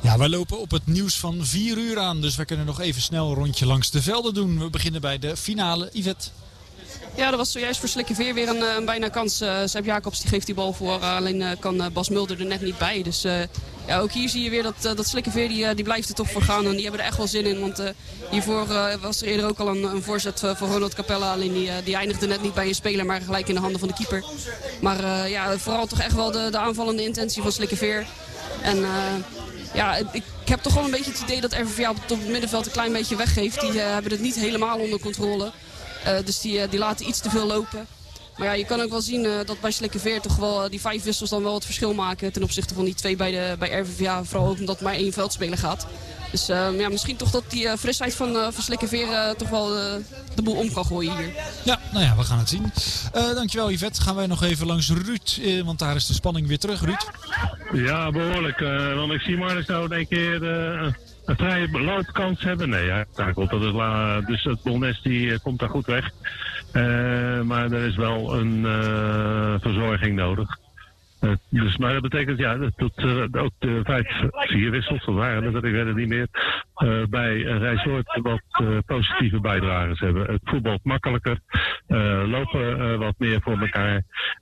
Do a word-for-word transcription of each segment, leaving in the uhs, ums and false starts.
Ja, wij lopen op het nieuws van vier uur aan. Dus wij kunnen nog even snel een rondje langs de velden doen. We beginnen bij de finale. Yvette. Ja, dat was zojuist voor Slikkeveer weer een, een bijna kans. Uh, Sepp Jacobs die geeft die bal voor. Uh, alleen uh, kan uh, Bas Mulder er net niet bij. Dus uh, ja, ook hier zie je weer dat, uh, dat Slikkeveer die, uh, die blijft er toch voor gaan. En die hebben er echt wel zin in. Want uh, hiervoor uh, was er eerder ook al een, een voorzet uh, voor Ronald Capella. Alleen die, uh, die eindigde net niet bij een speler, maar gelijk in de handen van de keeper. Maar uh, ja, vooral toch echt wel de, de aanvallende intentie van Slikkeveer. En uh, ja, ik, ik heb toch wel een beetje het idee dat R V V op het middenveld een klein beetje weggeeft. Die uh, hebben het niet helemaal onder controle. Uh, dus die, uh, die laten iets te veel lopen. Maar ja, je kan ook wel zien uh, dat bij Slikkeveer toch wel uh, die vijf wissels dan wel het verschil maken ten opzichte van die twee bij, de, bij R V V. Vooral ook omdat maar één veldspeler gaat. Dus uh, ja, misschien toch dat die uh, frisheid van, uh, van Slikkeveer uh, toch wel uh, de boel om kan gooien hier. Ja, nou ja, we gaan het zien. Uh, dankjewel Yvette. Gaan wij nog even langs Ruud, uh, want daar is de spanning weer terug. Ruud? Ja, behoorlijk. Uh, want ik zie Marnix nou in één keer uh, een vrije loopkans hebben. Nee, ja, takelt dat is la, dus het Bolnes die uh, komt daar goed weg. Uh, maar er is wel een uh, verzorging nodig. Uh, dus, maar dat betekent ja, dat, dat uh, ook de vijf, vier wissels, dat waren dat ik weet het niet meer, uh, bij uh, Rijssoort wat uh, positieve bijdragers hebben. Het voetbalt makkelijker, uh, lopen uh, wat meer voor elkaar.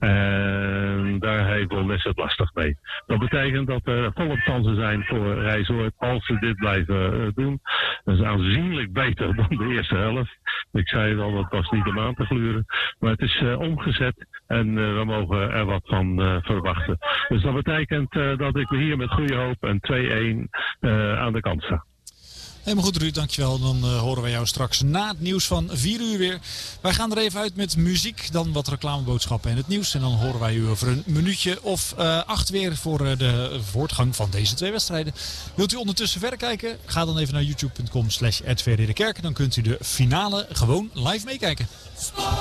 En daar heeft Bolnes het lastig mee. Dat betekent dat er volop kansen zijn voor Rijssoort als ze dit blijven uh, doen. Dat is aanzienlijk beter dan de eerste helft. Ik zei het al, dat was niet om aan te gluren. Maar het is uh, omgezet en uh, we mogen er wat van uh, verwachten. Dus dat betekent uh, dat ik hier met goede hoop een twee-een uh, aan de kant sta. Helemaal goed Ruud, dankjewel. Dan uh, horen wij jou straks na het nieuws van vier uur weer. Wij gaan er even uit met muziek, dan wat reclameboodschappen en het nieuws. En dan horen wij u over een minuutje of uh, acht weer voor uh, de voortgang van deze twee wedstrijden. Wilt u ondertussen verder kijken? Ga dan even naar youtube punt com slash r t v ridderkerk. Dan kunt u de finale gewoon live meekijken.